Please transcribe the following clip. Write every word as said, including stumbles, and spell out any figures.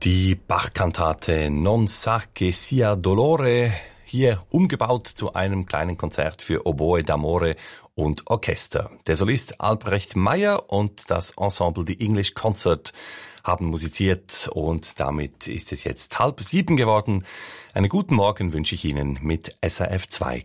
Die Bach-Kantate Non sa che sia dolore, hier umgebaut zu einem kleinen Konzert für Oboe d'Amore und Orchester. Der Solist Albrecht Meyer und das Ensemble The English Concert haben musiziert und damit ist es jetzt halb sieben geworden. Einen guten Morgen wünsche ich Ihnen mit S R F zwei